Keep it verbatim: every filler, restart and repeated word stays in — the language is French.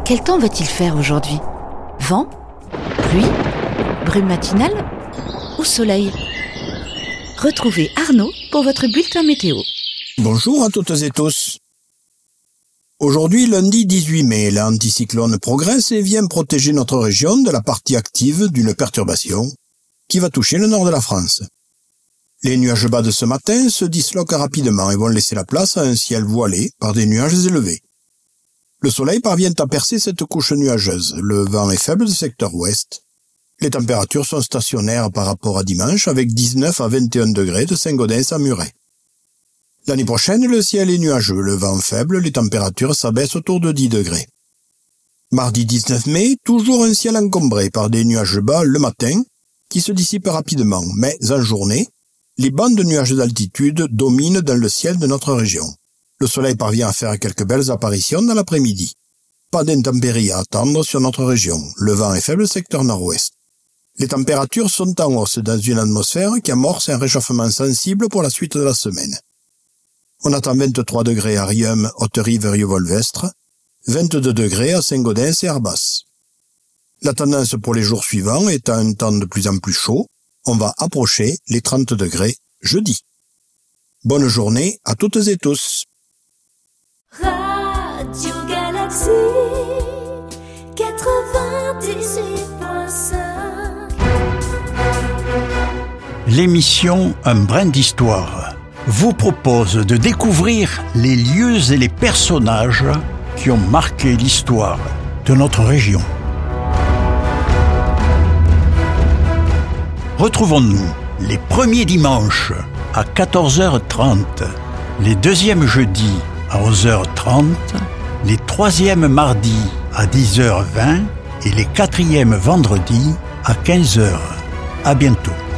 Quel temps va-t-il faire aujourd'hui? Vent? Pluie? Brume matinale? Ou soleil? Retrouvez Arnaud pour votre bulletin météo. Bonjour à toutes et tous. Aujourd'hui, lundi dix-huit mai, l'anticyclone progresse et vient protéger notre région de la partie active d'une perturbation qui va toucher le nord de la France. Les nuages bas de ce matin se disloquent rapidement et vont laisser la place à un ciel voilé par des nuages élevés. Le soleil parvient à percer cette couche nuageuse. Le vent est faible du secteur ouest. Les températures sont stationnaires par rapport à dimanche avec dix-neuf à vingt et un degrés de Saint-Gaudens à Muret. L'année prochaine, le ciel est nuageux, le vent faible, les températures s'abaissent autour de dix degrés. Mardi dix-neuf mai, toujours un ciel encombré par des nuages bas le matin qui se dissipent rapidement, mais en journée, les bandes de nuages d'altitude dominent dans le ciel de notre région. Le soleil parvient à faire quelques belles apparitions dans l'après-midi. Pas d'intempéries à attendre sur notre région. Le vent est faible secteur nord-ouest. Les températures sont en hausse dans une atmosphère qui amorce un réchauffement sensible pour la suite de la semaine. On attend vingt-trois degrés à Riom, Haute-Rive et Rieux-Volvestre, vingt-deux degrés à Saint-Gaudens et Arbas. La tendance pour les jours suivants est à un temps de plus en plus chaud. On va approcher les trente degrés jeudi. Bonne journée à toutes et tous. Radio Galaxie quatre-vingt-dix-huit point cinq. L'émission Un brin d'histoire vous propose de découvrir les lieux et les personnages qui ont marqué l'histoire de notre région. Retrouvons-nous les premiers dimanches à quatorze heures trente, les deuxièmes jeudis à onze heures trente, les troisièmes mardis à dix heures vingt et les quatrièmes vendredis à quinze heures. À bientôt.